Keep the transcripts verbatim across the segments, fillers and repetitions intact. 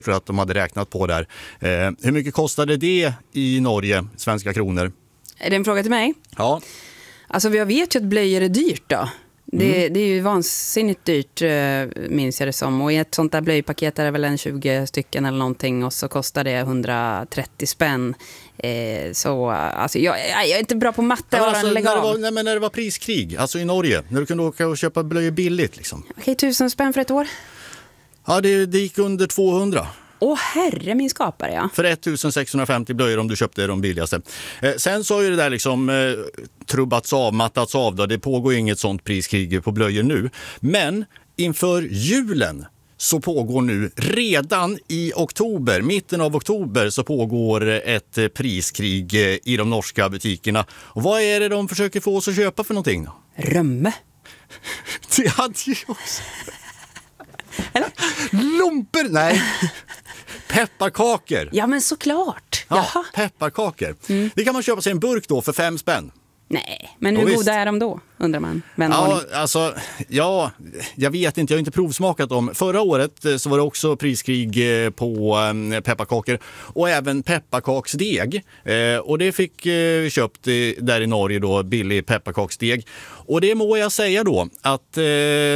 för att de hade räknat på där. Eh, hur mycket kostade det i Norge, svenska kronor? Är det en fråga till mig? Ja. Alltså jag vet ju att blöjor är dyrt då. Det, Mm. det är ju vansinnigt dyrt, minns jag det som. Och i ett sånt där blöjpaket är det väl en tjugo stycken eller någonting. Och så kostar det hundratrettio spänn. Eh, så alltså, jag, jag är inte bra på matte. Ja, Ja, alltså, när, när, det var, nej, men när det var priskrig, alltså i Norge, när du kunde åka och köpa blöjor billigt liksom. Okej, tusen spänn för ett år. Ja, det, det gick under tvåhundra. Åh herre min skapare, ja. För etttusensexhundrafemtio blöjor om du köpte de billigaste. Eh, sen så har ju det där liksom eh, trubbats av, mattats av då. Det pågår inget sånt priskrig på blöjor nu. Men inför julen så pågår nu redan i oktober, mitten av oktober så pågår ett priskrig i de norska butikerna. Och vad är det de försöker få oss att köpa för någonting då? Römme. Det hade ju också... Eller? Lumper? Nej. Pepparkakor. Ja, men såklart. Ja, Jaha. pepparkakor. Mm. Det kan man köpa sig en burk då för fem spänn. Nej, men hur Och goda visst. är de då, undrar man. Ja, alltså, ja, jag vet inte, jag har inte provsmakat dem. Förra året så var det också priskrig på pepparkakor och även pepparkaksdeg. Och det fick vi köpt där i Norge då, billig pepparkaksdeg. Och det må jag säga då att eh,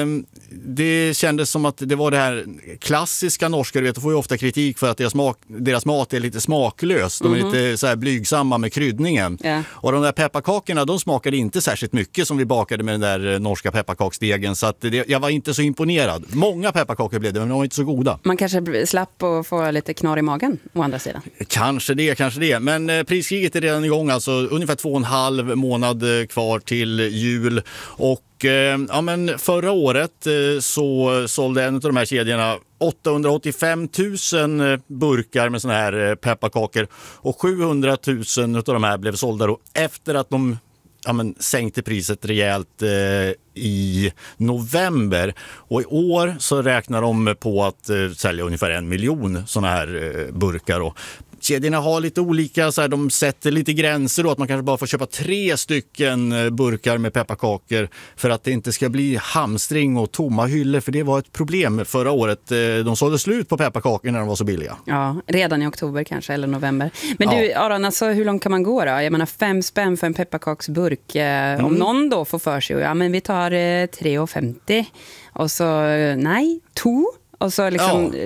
det kändes som att det var det här klassiska norska, du vet, de får ju ofta kritik för att deras, smak, deras mat är lite smaklös. De är mm-hmm. lite så här blygsamma med kryddningen. Yeah. Och de där pepparkakorna, de smakade inte särskilt mycket som vi bakade med den där norska pepparkaksdegen. Så att det, jag var inte så imponerad. Många pepparkakor blev det, men de var inte så goda. Man kanske slapp och få lite knar i magen å andra sidan. Kanske det, kanske det. Men eh, priskriget är redan igång, alltså ungefär två och en halv månad kvar till jul. Och eh, ja, men förra året eh, så sålde en av de här kedjorna åttahundraåttiofem tusen burkar med såna här eh, pepparkakor och sjuhundratusen av de här blev sålda då efter att de ja, men, sänkte priset rejält eh, i november. Och i år så räknar de på att eh, sälja ungefär en miljon såna här eh, burkar. Och kedjorna har lite olika, så här, de sätter lite gränser då, att man kanske bara får köpa tre stycken burkar med pepparkakor för att det inte ska bli hamstring och tomma hyllor, för det var ett problem förra året. De sålde slut på pepparkakor när de var så billiga. Ja, redan i oktober kanske, eller november. Men du, ja. Aron, alltså, hur långt kan man gå då? Jag menar fem spänn för en pepparkaksburk. Mm. Om någon då får för sig, ja men vi tar eh, tre och femtio och så, nej, två. Och så liksom, ja.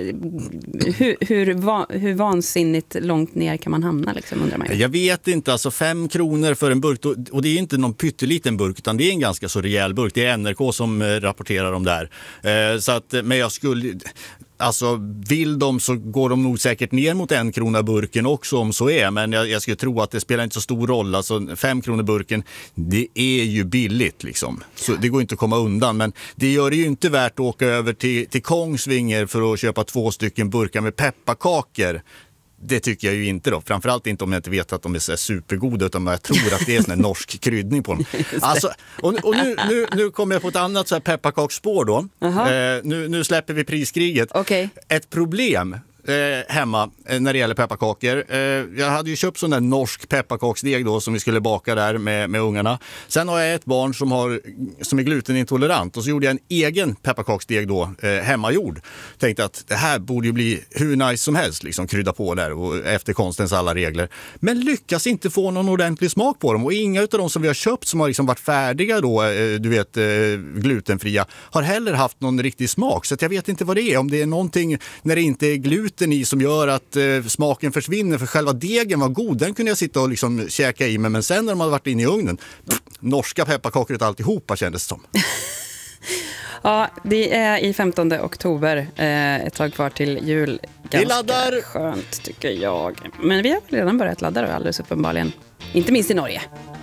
hur, hur, va, hur vansinnigt långt ner kan man hamna liksom, undrar man ju. Jag vet inte, alltså fem kronor för en burk, och det är inte någon pytteliten burk utan det är en ganska så rejäl burk. Det är N R K som rapporterar om det här. Så att, men jag skulle... Alltså vill de så går de nog säkert ner mot en krona burken också om så är. Men jag, jag skulle tro att det spelar inte så stor roll. Alltså fem kronor burken, det är ju billigt liksom. Så det går inte att komma undan. Men det gör det ju inte värt att åka över till, till Kongsvinger för att köpa två stycken burkar med pepparkakor. Det tycker jag ju inte då. Framförallt inte om jag inte vet att de är så supergoda, utan jag tror att det är en norsk kryddning på dem. Alltså, och och nu, nu, nu kommer jag på ett annat så här pepparkaksspår då. Eh, nu, nu släpper vi priskriget. Okay. Ett problem eh, hemma eh, när det gäller pepparkakor. Eh, jag hade ju köpt sån där norsk pepparkaksdeg då som vi skulle baka där med, med ungarna. Sen har jag ett barn som, har, som är glutenintolerant och så gjorde jag en egen pepparkaksdeg då eh, hemmagjord. Tänkte att det här borde ju bli hur nice som helst, liksom krydda på där och efter konstens alla regler. Men lyckas inte få någon ordentlig smak på dem, och inga av de som vi har köpt som har liksom varit färdiga då, eh, du vet eh, glutenfria, har heller haft någon riktig smak. Så att jag vet inte vad det är, om det är någonting när det inte är gluten i som gör att eh, smaken försvinner, för själva degen var god, den kunde jag sitta och liksom käka i mig, men sen när de hade varit inne i ugnen, pff, norska pepparkakor och alltihopa kändes som. Ja, det är i femtonde oktober, eh, ett tag kvar till jul. Ganska vi laddar! Skönt tycker jag. Men vi har redan börjat ladda då, alldeles uppenbarligen. Inte minst i Norge.